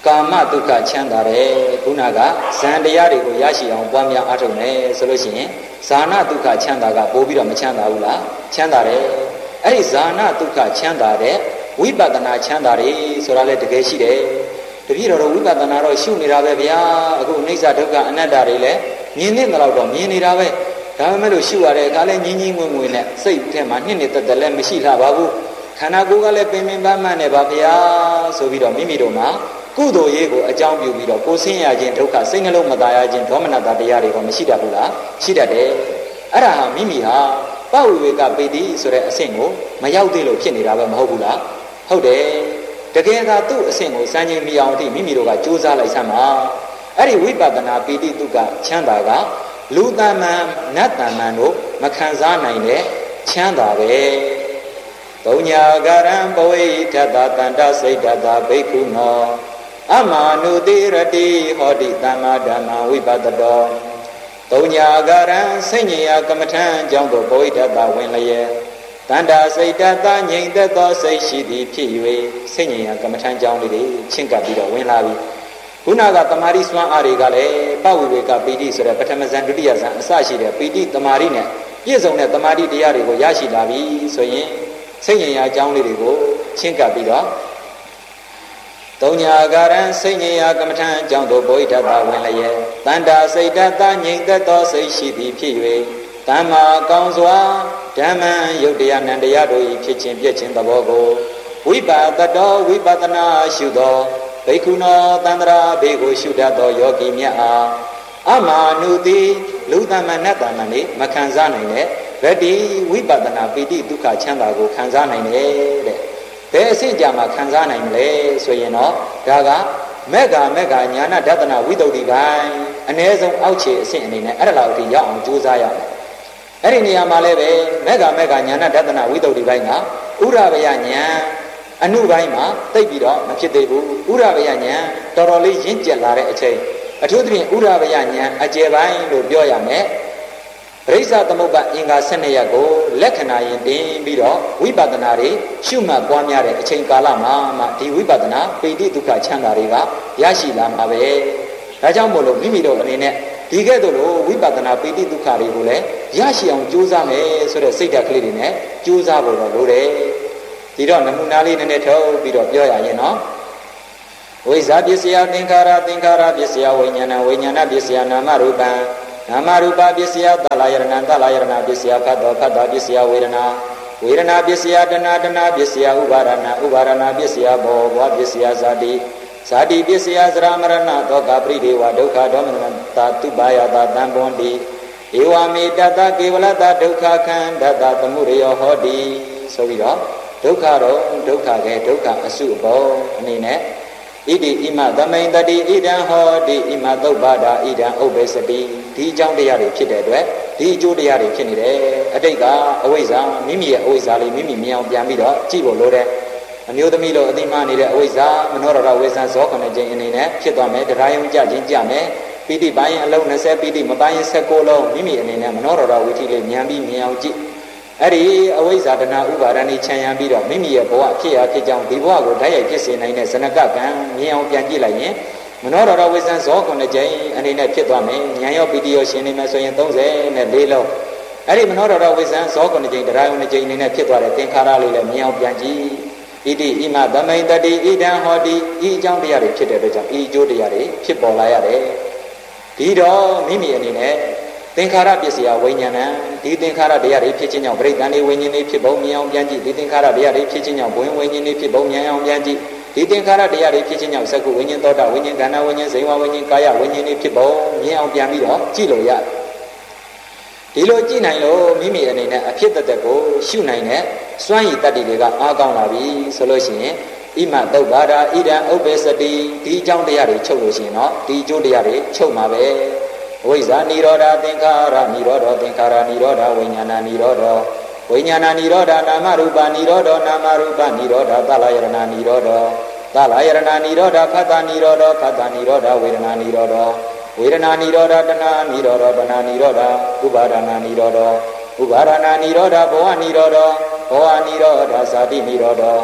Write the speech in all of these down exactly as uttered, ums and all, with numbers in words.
ကာမဒုက္ခချမ်းသာတယ်ခုနကဇန်တရားတွေကိုရရှိအောင်ပွားများအားထုတ်မယ်ဆိုလို့ရှိရင်ဇာနာဒုက္ခချမ်းသာကပို့ပြီးတော့မချမ်းသာဘူးလားချမ်းသာတယ်အဲ့ဒီဇာနာဒုက္ခချမ်းသာတဲ့ဝိပဿနာချမ်းသာတယ်ဆိုတာလည်းတကယ်ရှိတယ်တပည့်တော်တို့ဝိပဿနာတော့ရှုနေတာပဲဗျာအခုအိဋ္ဌဒုက္ခအနတ္တတွေလည်းမြင်နေတော့တော့မြင်နေတာပဲဒါပေမဲ့လို့ရှုရတဲ့အခါလဲငင်းငင်းငွေ့ငွေ့နဲ့စိတ်ထဲမှာနှစ်နှစ်သက်သက်လည်းမရှိလှပါဘူးခန္ဓာကိုယ်ကလည်းပင်ပင်ပန်းပန်းနဲ့ပါဗျာဆိုပြီးတော့မိမိတို့မှာကုသိုလ်ရေးကိုအကြောင်းပြုပြီးတော့ကိုယ်ဆင်းရဲခြင်းဒုက္ခစိတ်နှလုံးမသာရခြင်းဒေါမနတာတရားတွေကမရှိတတ်ဘူးလားရှိတတ်တယ်အဲ့ဒါဟာမိမိဟာပဝိဝေကပေတိဆိုတဲ့အဆင့်ကိုမရောက်သေးလို့ဖြစ်နေတာပဲမဟုတ်ဘူးလားဟုတ်တယ်တကယ်သာသူ့အဆင့်ကိုစမ်းခြင်းမိအောင်အထိမိမိတို့ကကြိုးစားလိုက်စမ်းပါအဲ့ဒီဝိပဿနာပေတိတုကချမ်းသာကလူတမန်နတ်တမန်တို့မခံစားနိုင်တဲ့ချမ်းသာပဲသုံးညာဂရံပဝိထတတန္တစိတ်တတဘိက္ခုနောအမနုတိရတိဟောတိသမ္မာဓမ္မဝိပတ္တောသုံးညာဂရံစိတ်ညရာကမ္မထံကြောင့်တို့ပဝိထတဝင်လျက်တန္တာစိတ်တတငြိမ်သက်သောစိတ်ရှိသည်ဖြစ်၍စိတ်ညရာကမ္မထံကြောင့်လေးတွေချင်းကပ်ပြီးတော့ဝင်လာပြီခုနကတမာရီစွမ်းအားတွေကလည်းပဝိဝေကပီတိဆိုတဲ့ပထမဇန်ဒုတိယဇန်အစရှိတဲ့ပီတိတမာရီနဲ့ပြည့်စုံတဲ့တမာရီတရားတွေကိုရရှိလာပြီဆိုရင်စိတ်ဉာဏ်ရာအကြောင်းလေးတွေကိုချင်းကပ်ပြီးတော့သုံးညာကာရံစိတ်ဉာဏ်ရာကမ္မထံအကြောင်းတို့ဘုရားတဝင်လျက်တန္တာစိတ်တတငြိမ်သက်သောစိတ်ရှိသည်ဖြစ်၍တမ္မာကောင်းစွာဓမ္မံယုတ်တရားနံတရားတို့၏ဖြစ်ခြင်းပြည့်ခြင်းသဘောကိုဝိပါဒတောဝိပဿနာရှုသောဘိက္ခုနောတန္တရာဘေကိုရှုတတ်သောယောဂီမြတ်အားအမာနုတိလူသမဏတ္တမန်နေမခံစားနိုင်တဲ့ဗတ္တိဝိပဿနာပိတိဒုက္ခချမ်းသာကိုခံစားနိုင်တယ်တဲ့ဘယ်အဆင့်ကြမှာခံစားနိုင်မလဲဆိုရင်တော့ဒါကမေဃမေဃညာနာဒသနာဝိတ္တုတိပိုင်းအ ਨੇ ဆုံးအောက်ခြေအဆင့်အနေနဲ့အဲ့ဒါလောက်အထိရောက်အောင်ကြိုးစားရမယ်အဲ့ဒီနေရာမှာလည်းပဲမေဃမေဃညာနာဒသနာဝိတ္တုတိပိုင်းကဥရဗယညာအနုပိုင်းမှာတိတ်ပြီးတော့မဖြစ်သေးဘူးဥရဗယညာတော်တော်လေးရင့်ကျက်လာတဲ့အချိန်အထူးသဖြင့်ဥရဗယညာအကျယ်ပိုင်းလို့ပြောရမယ်ပရိစ္ဆသမုပ္ပါအင်္ဂါ၁၂ရပ်ကိုလက္ခဏာရင်တင်ပြီးတော့ဝိပဿနာတွေရှုမှတ်ပွားများတဲ့အချိန်ကာလမှာမှဒီဝိပဿနာပိဋိဒုက္ခချမ်းသာတွေကရရှိလာမှာပဲဒါကြောင့်မို့လို့မိမိတို့အနေနဲ့ဒီကဲ့သို့လို့ဝိပဿနာပိဋိဒုက္ခတွေကိုလည်းရရှိအောင်ကြိုးစားမယ်ဆိုတဲ့စိတ်ဓာတ်ကလေးတွေနဲ့ကြိုးစားဖို့တော့လိုတယ်ဒီတော့နမူနာလေးနည်းနည်းထုတ်ပြီးတော့ပြောရရင်နော်ဝိဇ္ဇာပစ္စယသင်္ခါရသင်္ခါရပစ္စယဝိညာဏဝိညာဏပစ္စယနာမရူပံနာမရူပပစ္စယသလယရဏသလယရဏပစ္စယဖတ်တော်ဖတ်တာပစ္စယဝေဒနာဝေဒနာပစ္စယတဏတဏပစ္စယဥပါရဏဥပါရဏပစ္စယဘောဘောပစ္စယဇာတိဇာတိပစ္စယသရမရဏသောကပရိဒေဝဒုက္ခဒေါမနတာတုပါယတာတံပွန်တိဧဝမေတတကေဝလတဒုက္ခခန္ဓတသမှုရယောဟောတိဆိုပြီးတော့ဒုက္ခတော့ဒုက္ခကဲဒုက္ခအစုအပေါ်အနေနဲ့ဣတိဣမသမိန်တတိဣဒံဟောတိဣမသုတ်ပါဒာဣဒံဥပ္ပေစတိဒီအကြောင်းတရားတွေဖြစ်တဲ့အတွက်ဒီအကျိုးတရားတွေဖြစ်နေတယ်အတိတ်ကအဝိဇ္ဇာမိမိရဲ့အဝိဇ္ဇာလေးမိမိမြင်အောင်ပြန်ပြီးတော့ကြည့်ဖို့လိုတယ်အမျိုးသမီးလိုအသိမှနေတဲ့အဝိဇ္ဇာမနောရဝိဇ္ဇာဇောခဏခြင်းအနေနဲ့ဖြစ်သွားမယ်တရားယုံကြခြင်းကြမယ်ပိဋိပိုင်းအလုံး၂၀ပိဋိမပိုင်း၁၉လုံးမိမိအနေနဲ့မနောရဝိဋ္ဌိလေးဉာဏ်ပြီးမြင်အောင်ကြည့်အဲ့ဒီအဝိဇ္ဇာတဏဥပါဒဏ်ချမ်းရံပြီးတော့မိမိရဲ့ဘဝဖြစ်ရဖြစ်ကြောင်းဒီဘဝကိုဓာတ်ရိုက်ဖြစ်စေနိုင်တဲ့ဇနကကံမြင်အောင်ပြန်ကြည့်လိုက်ရင်မနောရဝိဇ္ဇံဇောခုနှစ်ကြိမ်အနေနဲ့ဖြစ်သွားမယ်ဉာဏ်ရောပီတိရောရှင်နေမယ်ဆိုရင်၃၀နဲ့၄လုံးအဲ့ဒီမနောရဝိဇ္ဇံဇောခုနှစ်ကြိမ်တရားယုံနှစ်ကြိမ်အနေနဲ့ဖြစ်သွားတဲ့သင်္ခါရလေးလည်းမြင်အောင်ပြန်ကြည့်ဣတိဣမသမိန်တတိဣဒံဟောတိဤအကြောင်းတရားတွေဖြစ်တဲ့အတွက်ကြောင့်ဤအကျိုးတရားတွေဖြစ်ပေါ်လာရတယ်ဒီတော့မိမိအနေနဲ့သင်္ခါရပစ္စယဝိညာဏဒီသင်္ခါရတရားတွေဖြစ်ခြင်းကြောင့်ပရိသန္တိဝိညာဉ်တွေဖြစ်ပုံမြင်အောင်ပြန်ကြည့်ဒီသင်္ခါရတရားတွေဖြစ်ခြင်းကြောင့်ဘဝင်ဝိညာဉ်တွေဖြစ်ပုံမြင်အောင်ပြန်ကြည့်ဒီသင်္ခါရတရားတွေဖြစ်ခြင်းကြောင့်သက္ကုဝိညာဉ်သောတာဝိညာဉ်ခန္ဓာဝိညာဉ်ဇိဝဝိညာဉ်ကာယဝိညာဉ်တွေဖြစ်ပုံမြင်အောင်ပြန်ပြီးတော့ကြည့်လို့ရတယ်ဒီလိုကြည့်နိုင်လို့မိမိအနေနဲ့အဖြစ်တသက်ကိုရှုနိုင်တဲ့စွမ်းရည်တတ္တိတွေကအားကောင်းလာပြီဆိုလို့ရှိရင်ဣမသုတ်ပါဒာဣဒံဥပ္ပေစတိဒီအကြောင်းတရားတွေချုပ်လို့ရှိရင်တော့ဒီအကျိုးတရားတွေချုပ်မှာပဲဝိဇ္ဇာနိရောဓသင်္ခါရနိရောဓသင်္ခါရနိရောဓဝိညာဏနိရောဓဝိညာဏနိရောဓနာမရူပနိရောဓနာမရူပနိရောဓသလယရဏနိရောဓသလယရဏနိရောဓဖတ်တာနိရောဓဖတ်တာနိရောဓဝေဒနာနိရောဓဝေဒနာနိရောဓတဏနိရောဓတဏနိရောဓဥပါဒနာနိရောဓဥပါဒနာနိရောဓဘောဝနိရောဓဘောဝနိရောဓဇာတိနိရောဓဇ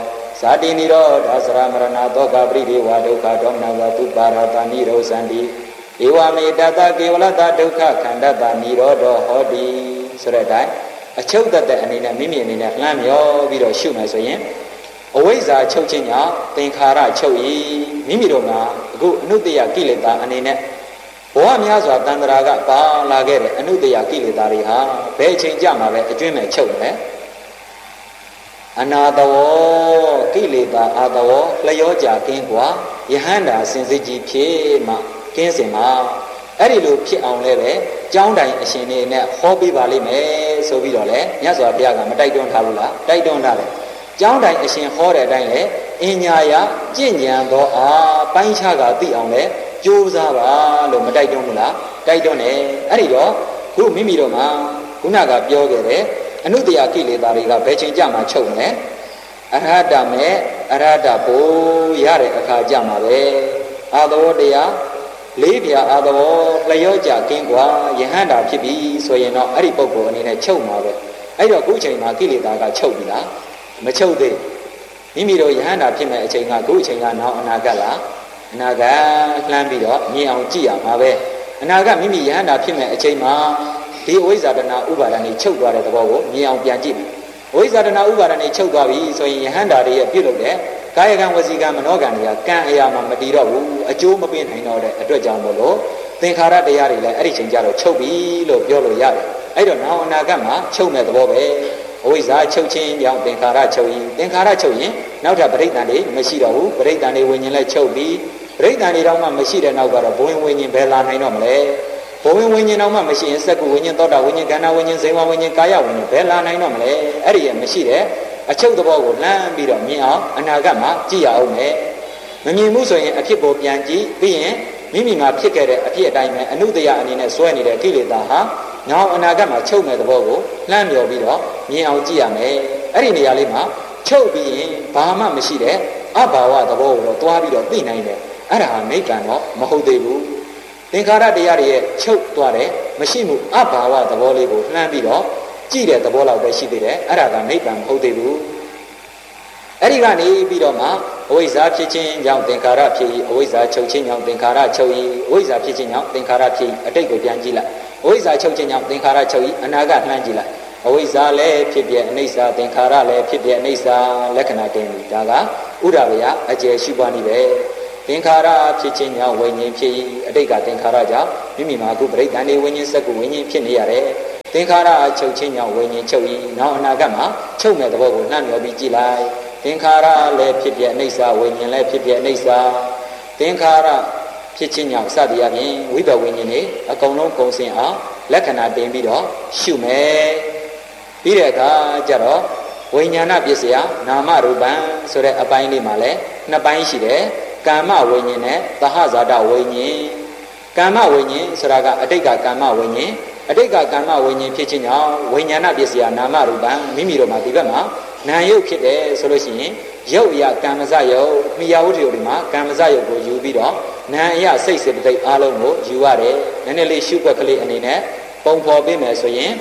သာတိနိရောဓသရမရဏသောကပရိဒေဝဒုက္ခဒေါမနဝတုပါရတာနိရောဇန္တိဧဝမေတတကေဝလတဒုက္ခခန္ဓတနိရောဓဟောတိဆိုတဲ့အတိုင်းအချုပ်တတ်တဲ့အနေနဲ့မိမိအနေနဲ့လှမ်းမြော်ပြီးတော့ရှုမယ်ဆိုရင်အဝိဇ္ဇာချုပ်ခြင်းကြောင့်သင်္ခါရချုပ်၏မိမိတို့မှာအခုအနုတ္တယကိလေသာအနေနဲ့ဘဝများစွာတန်ត្រာကပါလာခဲ့တဲ့အနုတ္တယကိလေသာတွေဟာဘယ်အချိန်ကြမှာပဲအကျွင်းမဲ့ချုပ်တယ်အနာတဝကိလေသာအာတဝလျောကြကင်းกว่าယဟန္တာစင်စစ်ကြီးဖြစ်မှကင်းစင်မှာအဲ့ဒီလိုဖြစ်အောင်လဲပဲကြောင်းတိုင်အရှင်နေနဲ့ဟောပြပါလိမ့်မယ်ဆိုပြီးတော့လဲမြတ်စွာဘုရားကမတိုက်တွန်းထားဘူးလားတိုက်တွန်းထားတယ်ကြောင်းတိုင်အရှင်ဟောတဲ့အတိုင်းလေအင်ညာယကြင့်ကြံသောအာပိုင်းခြားကသိအောင်လဲကြိုးစားပါလို့မတိုက်တွန်းဘူးလားတိုက်တွန်းတယ်အဲ့ဒီတော့ခုမိမိတို့မှာခုနကပြောခဲ့တဲ့အနုတ္တယကိလေသာတွေကဘယ်ချိန်ကြမှာချုပ်မလဲအရဟတမဲ့အရဟတဘိုးရတဲ့အခါကြမှာပဲအာသဝတရားလေးပြအာသဝလျောကြကင်းกว่าယဟန္တာဖြစ်ပြီဆိုရင်တော့အဲ့ဒီပုဂ္ဂိုလ်အနေနဲ့ချုပ်မှာပဲအဲ့တော့ခုချိန်မှာကိလေသာကချုပ်ပြီလားမချုပ်သေးမိမိတို့ယဟန္တာဖြစ်မဲ့အချိန်ကခုအချိန်ကနောက်အနာဂတ်လားအနာဂတ်လှမ်းပြီးတော့မြင်အောင်ကြည့်ရမှာပဲအနာဂတ်မိမိယဟန္တာဖြစ်မဲ့အချိန်မှာဒီအဝိဇ္ဇာတဏဥပါဒဏ်ကြီးချုပ်သွားတဲ့သဘောကိုမြင်အောင်ပြန်ကြည့်မယ်အဝိဇ္ဇာတဏဥပါဒဏ်ကြီးချုပ်သွားပြီဆိုရင်ယဟန္တာတွေရဲ့ပြုလုပ်တဲ့ကာယကံဝစီကံမနောကံတွေကကံအရာမှာမတည်တော့ဘူးအကျိုးမပေးနိုင်တော့တဲ့အတွက်ကြောင့်မို့လို့သင်္ခါရတရားတွေလည်းအဲ့ဒီချိန်ကျတော့ချုပ်ပြီလို့ပြောလို့ရတယ်အဲ့တော့နောက်အနာဂတ်မှာချုပ်မဲ့သဘောပဲအဝိဇ္ဇာချုပ်ခြင်းကြောင့်သင်္ခါရချုပ်ရင်သင်္ခါရချုပ်ရင်နောက်ထပ်ပရိစ္ဆန်တွေမရှိတော့ဘူးပရိစ္ဆန်တွေဝิญဉ်လည်းချုပ်ပြီးပရိစ္ဆန်တွေတော့မှမရှိတဲ့နောက်ကတော့ဘဝဝิญဉ်ဘယ်လာနိုင်တော့မလဲဘဝဝิญဉ်တော့မှမရှိရင်စက္ကုဝิญဉ်သောတာဝิญဉ်ကန္နာဝิญဉ်ဇေဝဝิญဉ်ကာယဝิญဉ်ဘယ်လာနိုင်တော့မလဲအဲ့ဒီရမရှိတဲ့အချုပ်သဘောကိုလှမ်းပြီးတော့မြင်အောင်အနာဂတ်မှာကြည့်ရအောင်မယ်မမြင်ဘူးဆိုရင်အဖြစ်ကိုပြန်ကြည့်ပြီးရင်မိမိမှာဖြစ်ခဲ့တဲ့အဖြစ်အတိုင်းပဲအနုတ္တယအနေနဲ့စွဲနေတဲ့ကိလေသာဟာနောက်အနာဂတ်မှာချုပ်မဲ့သဘောကိုလှမ်းမြော်ပြီးတော့မြင်အောင်ကြည့်ရမယ်အဲ့ဒီနေရာလေးမှာချုပ်ပြီးရင်ဘာမှမရှိတဲ့အဘာဝသဘောကိုတော့တွားပြီးတော့သိနိုင်တယ်အဲ့ဒါဟာနိဗ္ဗာန်တော့မဟုတ်သေးဘူးသင်္ခါရတရားတွေရဲ့ချုပ်သွားတဲ့မရှိမှုအဘာဝသဘောလေးကိုလှမ်းပြီးတော့ကြည့်တဲ့သဘောလောက်ပဲရှိသေးတယ်အဲ့ဒါကနိဗ္ဗာန်မဟုတ်သေးဘူးအဲ့ဒီကနေပြီးတော့မှအဝိဇ္ဇာဖြစ်ခြင်းကြောင့်သင်္ခါရဖြစ်၏အဝိဇ္ဇာချုပ်ခြင်းကြောင့်သင်္ခါရချုပ်၏အဝိဇ္ဇာဖြစ်ခြင်းကြောင့်သင်္ခါရဖြစ်၏အတိတ်ကိုပြန်ကြည့်လိုက်အဝိဇ္ဇာချုပ်ခြင်းကြောင့်သင်္ခါရချုပ်၏အနာဂတ်လှမ်းကြည့်လိုက်အဝိဇ္ဇာလည်းဖြစ်ပြအနိစ္စသင်္ခါရလည်းဖြစ်ပြအနိစ္စလက္ခဏာတင်ပြီဒါကဥဒ္ဒဗျာအကျယ်ရှိပွားနေပဲသင်္ခါရဖြစ်ခြင်းကြောင့်ဝိညာဉ်ဖြစ်၏အတိတ်ကသင်္ခါရကြောင့်မိမိမှာအခုပရိစ္ဆန်နေဝိညာဉ်စက္ကုဝိညာဉ်ဖြစ်နေရတယ်သင်္ခါရချုပ်ခြင်းကြောင့်ဝိညာဉ်ချုပ်၏နောက်အနာဂတ်မှာချုပ်မဲ့သဘောကိုနှံ့မြော်ပြီးကြည့်လိုက်သင်္ခါရလည်းဖြစ်ပြအနိစ္စဝိညာဉ်လည်းဖြစ်ပြအနိစ္စသင်္ခါရဖြစ်ခြင်းကြောင့်စသည်အပြင်ဝိပဝိညာဉ်တွေအကုန်လုံးကုန်စင်အောင်လက္ခဏာတင်ပြီးတော့ရှုမယ်ပြီးတဲ့အခါကျတော့ဝိညာဏပစ္စယနာမရူပံဆိုတဲ့အပိုင်းလေးမှာလည်းနှစ်ပိုင်းရှိတယ်ကာမဝိညာဉ်နဲ့သဟဇာတဝိညာဉ်ကာမဝိညာဉ်ဆိုတာကအတိတ်ကကာမဝိညာဉ်အတိတ်ကကာမဝိညာဉ်ဖြစ်ခြင်းကြောင့်ဝိညာဏပစ္စယနာမရူပံမိမိတို့မှာဒီဘက်မှာနာယုတ်ဖြစ်တယ်ဆိုလို့ရှိရင်ယုတ်အရာကံမဇယုတ်မိယာဝတ္ထုတွေမှာကံမဇယုတ်ကိုယူပြီးတော့နာအရာစိတ်စေတသိက်အားလုံးကိုယူရတယ်နည်းနည်းလေးရှုွက်ကလေးအနေနဲ့ပုံဖော်ပေးမယ်ဆိုရင်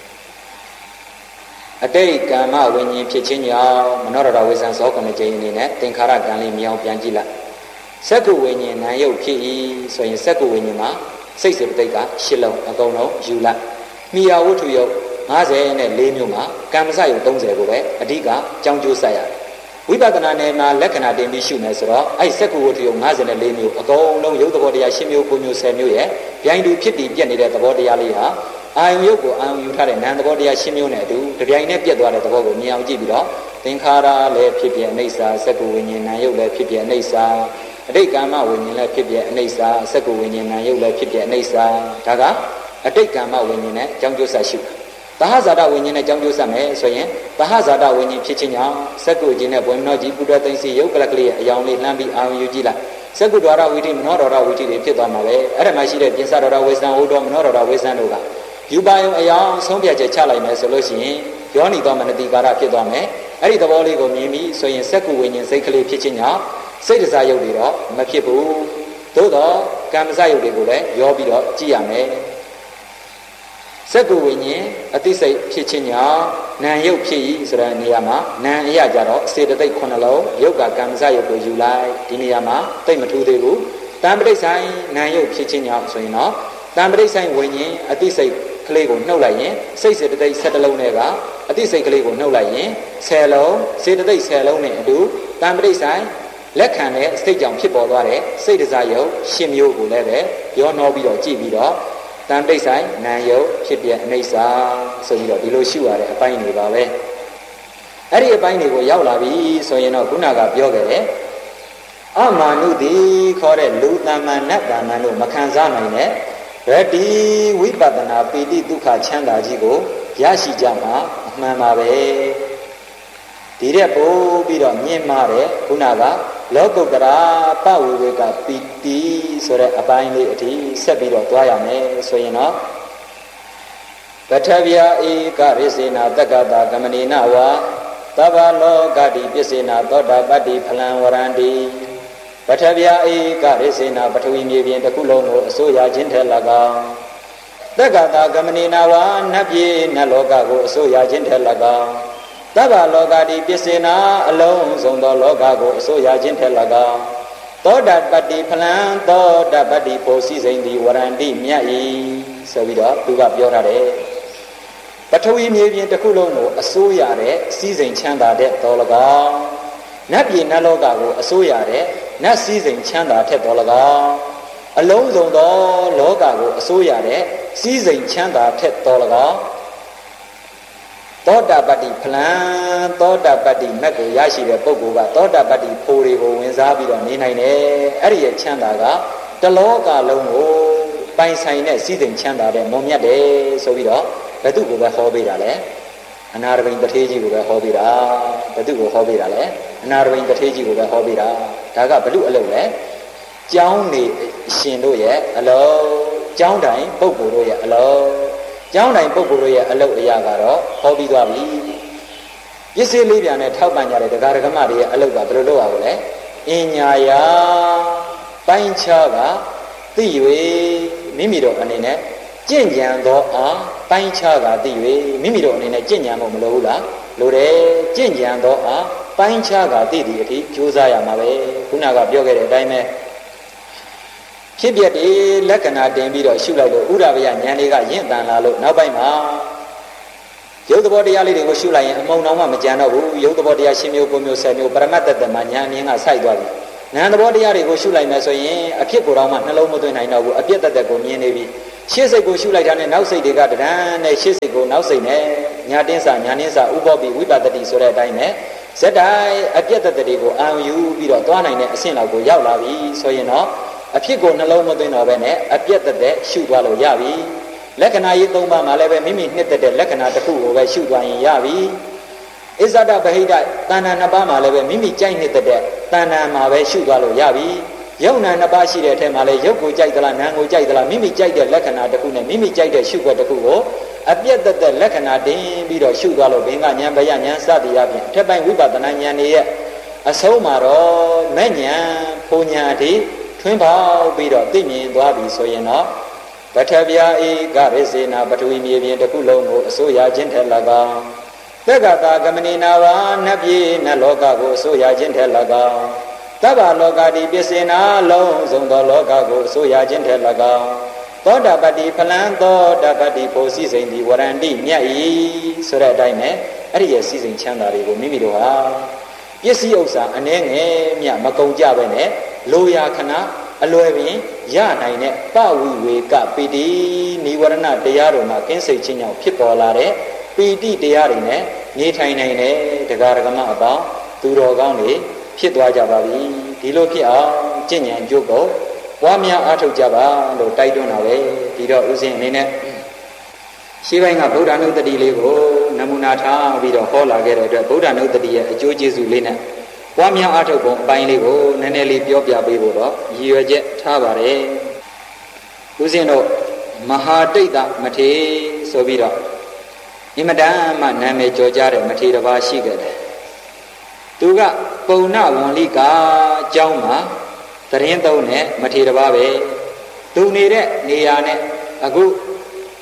အတိတ်ကာမဝိညာဉ်ဖြစ်ခြင်းကြောင့်မနောရတဝိဇ္ဇံဇောကမကျိအနေနဲ့သင်္ခါရကံလေးမြောင်ပြန်ကြည့်လိုက်စက္ကုဝိညာဉ်နာယုတ်ဖြစ်၏ဆိုရင်စက္ကုဝိညာဉ်မှာစိတ်စေတသိက်ကရှစ်လုံးအကုန်လုံးယူလိုက်မိယာဝတ္ထုယုတ်၅၀နဲ့၄မျိုးမှာကံမစယုတ်၃၀ကိုပဲအဓိကကြောင်းကျိုးဆက်ရတယ်ဝိပဿနာနယ်မှာလက္ခဏာတင်ပြီးရှုမယ်ဆိုတော့အဲ့စက္ကုဝတ္ထုယုတ်၅၀နဲ့၄မျိုးအကုန်လုံးယုတ်သဘောတရား၈မျိုး၉မျိုး၁၀မျိုးရဲ့ပြိုင်တူဖြစ်တည်ပြက်နေတဲ့သဘောတရားလေးဟာအာယုံယုတ်ကိုအာယုံယူထားတဲ့နာမ်သဘောတရား၈မျိုးနဲ့အတူတပြိုင်နဲ့ပြက်သွားတဲ့သဘောကိုမြင်အောင်ကြည့်ပြီးတော့သင်္ခါရလည်းဖြစ်ပြအနိစ္စစက္ကုဝိညာဉ်နာယုတ်လည်းဖြစ်ပြအနိစ္စအတိတ်ကာမဝိညာဉ်လည်းဖြစ်ပြအနိစ္စစက္ကုဝိညာဉ်နာယုတ်လည်းဖြစ်ပြအနိစ္စဒါကအတိတ်ကာမဝိညာဉ်နဲ့ကြောင်းကျိုးဆက်ရှုသဟဇာတဝိညာဉ်နဲ့ကြောင်းကျိုးဆက်မယ်ဆိုရင်သဟဇာတဝိညာဉ်ဖြစ်ခြင်းကြောင့်စက္ကုခြင်းနဲ့ဘွေမနောကြီးပုဒ္ဒသိစီယုတ်ကလကလေးရဲ့အယောင်လေးလှမ်းပြီးအာရုံယူကြည့်လိုက်စက္ကုဒ္ဒရဝိတိမနောဒ္ဒရဝိတိတွေဖြစ်သွားမှာပဲအဲ့ဒါမှရှိတဲ့ပြင်စဒ္ဒရဝိဇ္ဇံဟောတော်မနောဒ္ဒရဝိဇ္ဇံတို့ကယူပါယုံအယောင်ဆုံးဖြတ်ချက်ချလိုက်မယ်ဆိုလို့ရှိရင်ယောနိသောမနတိကာရဖြစ်သွားမယ်အဲ့ဒီသဘောလေးကိုမြင်ပြီးဆိုရင်စက္ကုဝိညာဉ်စိတ်ကလေးဖြစ်ခြင်းကြောင့်စိတ်တစားယုတ်တွေတော့မဖြစ်ဘူးသို့တော့ကံမစယုတ်တွေကိုလည်းရောပြီးတော့ကြည့်ရမယ်စစက္ကုဝိညာဉ်အသိစိတ်ဖြစ်ခြင်းကြောင့်နာယုတ်ဖြစ်၏ဆိုတဲ့နေရာမှာနာအရာကြတော့စေတသိက်ခုနှစ်လုံးယုတ်ကကံမစယုတ်ကိုယူလိုက်ဒီနေရာမှာသိမထူးသေးဘူးတံပဋိဆိုင်နာယုတ်ဖြစ်ခြင်းကြောင့်ဆိုရင်တော့တံပဋိဆိုင်ဝိညာဉ်အသိစိတ်ကလေးကိုနှုတ်လိုက်ရင်စိတ်စေတသိက်၁၁လုံးနဲ့ကအသိစိတ်ကလေးကိုနှုတ်လိုက်ရင်၁၀လုံးစေတသိက်၁၀လုံးနဲ့အတူတံပဋိဆိုင်လက်ခံတဲ့စိတ်ကြောင့်ဖြစ်ပေါ်သွားတဲ့စိတ်တစားယုတ်ရှင်းမျိုးကိုလည်းပဲပြောနှောပြီးတော့ကြည့်ပြီးတော့တံပဋိဆိုင်နာယုတ်ဖြစ်ပြအိဋ္ဌာဆိုပြီးတော့ဒီလိုရှုရတဲ့အပိုင်းတွေပါပဲအဲ့ဒီအပိုင်းတွေကိုရောက်လာပြီဆိုရင်တော့ခုနကပြောခဲ့တယ်အမာနုတိခေါ်တဲ့လူတမ္မာနတ်တမ္မာတို့မခံစားနိုင်တဲ့ရတိဝိပဿနာပီတိဒုက္ခချမ်းသာကြီးကိုရရှိကြမှာအမှန်ပါပဲဒီတဲ့ပို့ပြီးတော့မြင်မာတဲ့ခုနကလောကုတ္တရာပဝိဝေကပီတိဆိုတဲ့အပိုင်းလေးအထိဆက်ပြီးတော့သွားရမယ်ဆိုရင်တော့ပထဗျာဧကရိစေနာတက္ကတာကမဏိနဝါသဗ္ဗလောကတိပစ္စေနာသောတာပတ္တိဖလံဝရန္တိပထဗျာဧကရိစေနာပထဝီမြေပြင်တစ်ခုလုံးကိုအစိုးရခြင်းထက်၎င်းတက္ကတာကမဏိနဝါနတ်ပြည်နတ်လောကကိုအစိုးရခြင်းထက်၎င်းသဗ္ဗလောကတိပစ္စေနာအလုံးစုံသောလောကကိုအစိုးရခြင်းထက်၎င်းသောတာပတ္တိဖလံသောတာပတ္တိပိုစီစိန်သည်ဝရန္တိမြတ်၏ဆိုပြီးတော့သူကပြောထားတယ်ပထဝီမြေပြင်တစ်ခုလုံးကိုအစိုးရတဲ့စီးစိမ်ချမ်းသာတဲ့တော်၎င်းနတ်ပြည်နတ်လောကကိုအစိုးရတဲ့နတ်စီးစိမ်ချမ်းသာတဲ့တော်၎င်းအလုံးစုံသောလောကကိုအစိုးရတဲ့စီးစိမ်ချမ်းသာတဲ့တော်၎င်းသောတာပတ္တိဖလံသောတာပတ္တိမက်ကိုရရှိတဲ့ပုဂ္ဂိုလ်ကသောတာပတ္တိဖိုးတွေကိုဝင်စားပြီးတော့နေနိုင်တယ်အဲ့ဒီရဲ့ချမ်းသာကတလောကလုံးကိုပိုင်ဆိုင်တဲ့စီးစိမ်ချမ်းသာတဲ့မွန်မြတ်တယ်ဆိုပြီးတော့ဘယ်သူကိုပဲဟောပေးတာလဲအနာရဘိန်တထေးကြီးကိုပဲဟောပေးတာဘယ်သူကိုဟောပေးတာလဲအနာရဘိန်တထေးကြီးကိုပဲဟောပေးတာဒါကဘလူအလုပ်လဲကျောင်းနေရှင်တို့ရဲ့အလုပ်ကျောင်းတိုင်ပုဂ္ဂိုလ်တို့ရဲ့အလုပ်ကျောင်းတိုင်ပုဂ္ဂိုလ်တို့ရဲ့အလုပ်အရာကတော့ဟောပြီးသွားပြီပစ္စည်းလေးပြန်နဲ့ထောက်ပံ့ကြတဲ့ဒကာဒကမတွေရဲ့အလုပ်ကဘယ်လိုလုပ်ရလဲအင်ညာယာပိုင်းခြားကသိ၍မိမိတို့အနေနဲ့ကြင့်ကြံသောအားပိုင်းခြားကသိ၍မိမိတို့အနေနဲ့ကြင့်ကြံဖို့မလိုဘူးလားလိုတယ်ကြင့်ကြံသောအားပိုင်းခြားကသိသည့်အထိကြိုးစားရမှာပဲခုနကပြောခဲ့တဲ့အတိုင်းပဲဖြစ်ပြတဲ့လက္ခဏာတင်ပြီးတော့ရှုလိုက်လို့ဥရဗျာဉာဏ်တွေကရင့်တန်လာလို့နောက်ပိုင်းမှာရုပ်သဘောတရားလေးတွေကိုရှုလိုက်ရင်အမုံတော်မှမကြံတော့ဘူးရုပ်သဘောတရားရှင်းမျိုးကိုမျိုးဆယ်မျိုးပရမတ်တတမှာဉာဏ်အမြင်ကစိုက်သွားပြီနာမ်သဘောတရားတွေကိုရှုလိုက်မယ်ဆိုရင်အဖြစ်ကိုယ်တော်မှနှလုံးမသွင်းနိုင်တော့ဘူးအပြစ်တသက်ကိုမြင်နေပြီရှေ့စိတ်ကိုရှုလိုက်တာနဲ့နောက်စိတ်တွေကတရံနဲ့ရှေ့စိတ်ကိုနောက်စိတ်နဲ့ညာတင်းစာညာတင်းစာဥပ္ပောပိဝိပတ္တိဆိုတဲ့အတိုင်းပဲဇက်တိုင်းအပြစ်တသက်တွေကိုအာရုံယူပြီးတော့သွားနိုင်တဲ့အဆင့်လောက်ကိုရောက်လာပြီဆိုရင်တော့အဖြစ်ကိုနှလုံးမသွင်းတော့ဘဲနဲ့အပြစ်တသက်ရှုသွားလို့ရပြီလက္ခဏာရေးသုံးပါးမှာလည်းပဲမိမိနှစ်သက်တဲ့လက္ခဏာတစ်ခုကိုပဲရှုသွားရင်ရပြီဣဇဒဗဟိတတဏ္ဍာနှစ်ပါးမှာလည်းပဲမိမိကြိုက်နှစ်သက်တဲ့တဏ္ဍာမှာပဲရှုသွားလို့ရပြီယုံနာနှစ်ပါးရှိတဲ့အထက်မှာလည်းယုတ်ကိုကြိုက်သလားနာမ်ကိုကြိုက်သလားမိမိကြိုက်တဲ့လက္ခဏာတစ်ခုနဲ့မိမိကြိုက်တဲ့ရှုွက်တစ်ခုကိုအပြည့်သက်သက်လက္ခဏာတင်ပြီးတော့ရှုသွားလို့ဘင်္ဂဉာဏ်ဗယဉာဏ်စသည်အပြင်အထက်ပိုင်းဝိပဿနာဉာဏ်တွေရဲ့အဆုံးမှာတော့မဲ့ဉာဏ်ဖုံဉာဏ်အထိထွင်းပေါက်ပြီးတော့သိမြင်သွားပြီဆိုရင်တော့ပထဗျာဧကရိစေနာပထဝီမြေပြင်တစ်ခုလုံးကိုအစိုးရခြင်းထက်၎င်းတက္ကတာကမဏိနာဝါနတ်ပြည်နတ်လောကကိုအစိုးရခြင်းထက်၎င်းသဗ္ဗလောကတိပစ္စေနာလုံးစုံသောလောကကိုအစိုးရခြင်းထက်၎င်းသောတာပတ္တိဖလံသောတာပတ္တိဖို့စီစိန်သည်ဝရန္တိမြတ်၏ဆိုတဲ့အတိုင်းနဲ့အဲ့ဒီရဲ့စီစိန်ချမ်းသာတွေကိုမိမိတို့ဟာပစ္စည်းဥစ္စာအနှဲငယ်မြမကုန်ကြပဲနဲ့လိုရာခဏအလွယ်ပင်ရနိုင်တဲ့ပဝိဝေကပီတိနိဝရဏတရားတို့မှာကင်းစိတ်ခြင်းကြောင့်ဖြစ်ပေါ်လာတဲ့ပီတိတရားတွေနဲ့နေထိုင်နိုင်တဲ့တရားဓမ္မအပေါင်းသူတော်ကောင်းတွေဖြစ်သွားကြပါပြီဒီလိုဖြစ်အောင်ကျင့်ဉာဏ်ကြိုးကိုပွားများအားထုတ်ကြပါလို့တိုက်တွန်းတာပဲဒီတော့ဥစဉ်အနေနဲ့ရှင်းပိုင်းကဗုဒ္ဓနုတ္တိလေးကိုနမူနာထားပြီးတော့ဟောလာခဲ့တဲ့အတွက်ဗုဒ္ဓနုတ္တိရဲ့အကျိုးကျေးဇူးလေးနဲ့ပွားများအားထုတ်ပုံအပိုင်းလေးကိုနည်းနည်းလေးပြောပြပေးဖို့တော့ရည်ရွယ်ချက်ထားပါတယ်ဥစဉ်တို့မဟာတိတ်တမထေဆိုပြီးတော့အင်မတန်မှနာမည်ကျော်ကြတဲ့မထေရတစ်ပါးရှိခဲ့တယ်သူကပုံနဝံလိကာအကြောင်းမှာသတင်းသုံးတဲ့မထေရတစ်ပါးပဲသူနေတဲ့နေရာနဲ့အခု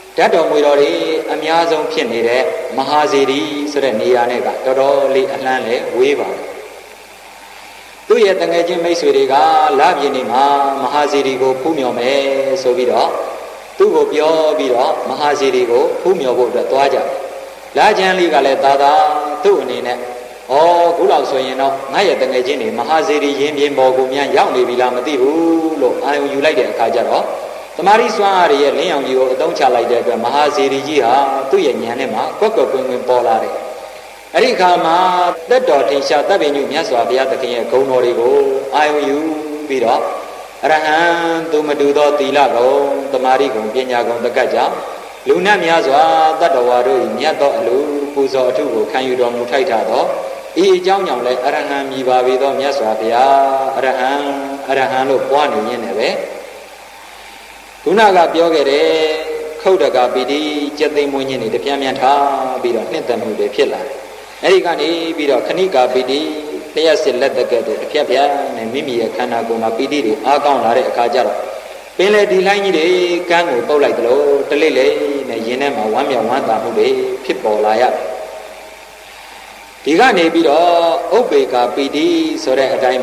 ဓာတ်တော်မူတော်တွေအများဆုံးဖြစ်နေတဲ့မဟာစေတီဆိုတဲ့နေရာနဲ့ကတော်တော်လေးအလှမ်းလေဝေးပါတယ်သူ့ရဲ့တငယ်ချင်းမိတ်ဆွေတွေကလပြင်းနေမှာမဟာစေတီကိုဖူးမြော်မယ်ဆိုပြီးတော့သူ့ကိုပြောပြီးတော့မဟာစေတီကိုဖူးမြော်ဖို့အတွက်သွားကြတယ်လာချမ်းလေးကလည်းသာသာသူ့အနေနဲ့ဩခုလောက်ဆိုရင်တော့ငါရဲ့တငယ်ချင်းတွေမဟာစေတီရင်ပြင်ပေါ်ကိုမြန်ရောက်နေပြီလားမသိဘူးလို့အာယုံယူလိုက်တဲ့အခါကျတော့တမာရီစွမ်းအားရဲ့လင်းအောင်ကြီးကိုအသုံးချလိုက်တဲ့အတွက်မဟာစေတီကြီးဟာသူ့ရဲ့ဉာဏ်နဲ့မှကွက်ကွက်ကွင်းကွင်းပေါ်လာတယ်အဲ့ဒီခါမှာတက်တော်ထင်ရှားတပ်ပင်ညုမြတ်စွာဘုရားသခင်ရဲ့ဂုဏ်တော်တွေကိုအာယုံယူပြီးတော့အရဟံသူမတူသောသီလဂုဏ်တမာရီဂုဏ်ပညာဂုဏ်တက္ကကြောင့်လူနတ်များစွာတတ္တဝါတို့၏မြတ်သောအလိုပူဇော်အထုကိုခံယူတော်မူထိုက်တာသောဤအကြောင်းကြောင့်လည်းအရဟံမြည်ပါပေသောမြတ်စွာဘုရားအရဟံအရဟံလို့ပွားနေရင်းနဲ့ပဲခုနကပြောခဲ့တဲ့ခုတ်တကပီတိကျက်သိမ်းမွေးခြင်းတွေတပြင်းပြန်ထားပြီးတော့နှစ်သက်မှုတွေဖြစ်လာတယ်အဲဒီကနေပြီးတော့ခဏိကာပီတိလျှက်စစ်လက်တက်ကဲ့သို့တစ်ဖြတ်ဖြတ်နဲ့မိမိရဲ့ခန္ဓာကိုယ်မှာပီတိတွေအားကောင်းလာတဲ့အခါကျတော့ပင်လေဒီလိုင်းကြီးတွေကန်းကိုပုတ်လိုက်သလိုတလိမ့်လေနဲ့ရင်းထဲမှာဝမ်းမြောက်ဝမ်းသာမှုတွေဖြစ်ပေါ်လာရတယ်ဒီကနေပြီးတော့ဥပ္ပေကာပီတိဆိုတဲ့အတိုင်းပဲ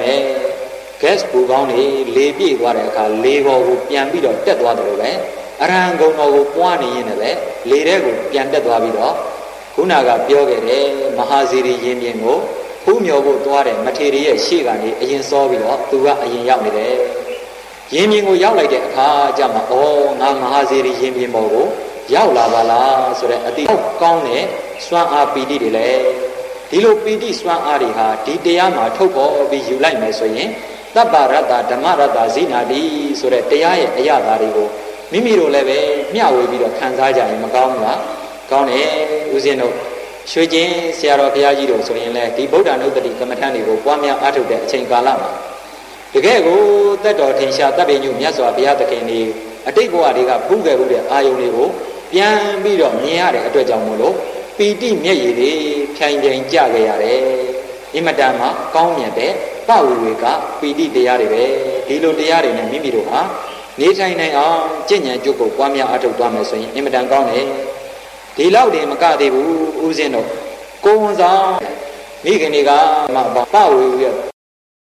gas ပူကောင်းနေလေပြည့်သွားတဲ့အခါလေပေါ်ကိုပြန်ပြီးတော့တက်သွားတယ်လို့ပဲအရဟံဂုဏ်တော်ကိုပွားနေရင်းနဲ့ပဲလေထဲကိုပြန်တက်သွားပြီးတော့ခုနကပြောခဲ့တဲ့မဟာစေတီရင်ပြင်ကိုဖူးမြော်ဖို့သွားတယ်မထေရရဲ့ရှေ့ကနေအရင်စောပြီးတော့သူကအရင်ရောက်နေတယ်ရင်ပြင်ကိုရောက်လိုက်တဲ့အခါကျမှဩငါမဟာစေတီရင်ပြင်ပေါ်ကိုရောက်လာပါလားဆိုတဲ့အတိကောင်းတဲ့စွမ်းအားပီတိတွေလည်းဒီလိုပီတိစွမ်းအားတွေဟာဒီတရားမှာထုတ်ပေါ်ပြီးယူလိုက်မယ်ဆိုရင်တပ္ပရတ္တဓမ္မရတ္တဇိနာတိဆိုတဲ့တရားရဲ့အရာဓာတ်တွေကိုမိမိတို့လည်းပဲမျှဝေပြီးတော့ခံစားကြရင်မကောင်းဘူးလားကောင်းတယ်ဦးဇင်းတို့ရွှေကျင်ဆရာတော်ဘုရားကြီးတို့ဆိုရင်လည်းဒီဗုဒ္ဓနုတ္တိကမ္မထန်တွေကိုပွားများအားထုတ်တဲ့အချိန်ကာလမှာတကယ်ကိုတက်တော်ထင်ရှားတပ်ပင်ညုမြတ်စွာဘုရားသခင်တွေအတိတ်ဘဝတွေကပူးခဲ့မှုတဲ့အာယုန်တွေကိုပြန်ပြီးတော့မြင်ရတဲ့အတွက်ကြောင့်မို့လို့ပီတိမျက်ရည်တွေဖြိုင်ဖြိုင်ကြခဲ့ရတယ်အင်မတန်မှကောင်းမြတ်တဲ့ပဝေဝေကပီတိတရားတွေပဲဒီလိုတရားတွေနဲ့မိမိတို့ဟာနေထိုင်နိုင်အောင်ကျင့်ကြံကြုတ်ကိုပွားများအားထုတ်သွားမယ်ဆိုရင်အင်မတန်ကောင်းတယ်ဒီလောက်တည်းမကသေးဘူးဦးဇင်းတို့ကိုယ်ဝန်ဆောင်မိခင်တွေကမှပဝေဝေ